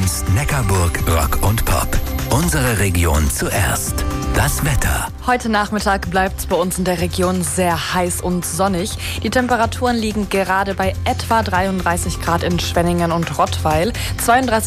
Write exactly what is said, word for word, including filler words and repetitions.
uns Neckarburg Rock und Pop. Unsere Region zuerst. Das Wetter. Heute Nachmittag bleibt es bei uns in der Region sehr heiß und sonnig. Die Temperaturen liegen gerade bei etwa dreiunddreißig Grad in Schwenningen und Rottweil, zweiunddreißig